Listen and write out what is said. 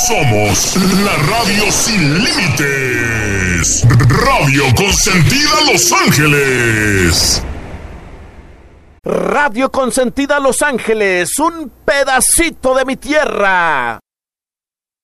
Somos la radio sin límites. Radio Consentida Los Ángeles. Radio Consentida Los Ángeles, un pedacito de mi tierra.